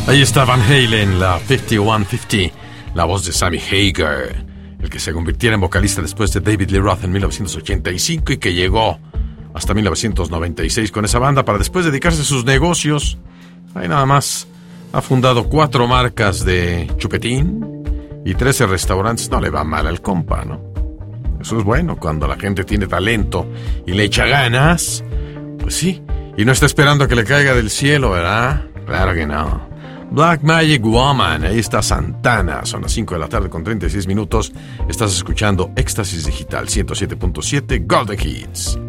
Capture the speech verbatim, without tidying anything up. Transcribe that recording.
Ahí está Van Halen, la cincuenta y uno cincuenta, la voz de Sammy Hagar, el que se convirtiera en vocalista después de David Lee Roth en mil novecientos ochenta y cinco y que llegó hasta mil novecientos noventa y seis con esa banda para después dedicarse a sus negocios. Ahí nada más ha fundado cuatro marcas de chupetín y trece restaurantes. No le va mal al compa, ¿no? Eso es bueno, cuando la gente tiene talento y le echa ganas, pues sí, y no está esperando a que le caiga del cielo, ¿verdad? Claro que no. Black Magic Woman, ahí está Santana. Son las cinco de la tarde con treinta y seis minutos. Estás escuchando Éxtasis Digital ciento siete punto siete Golden Hits.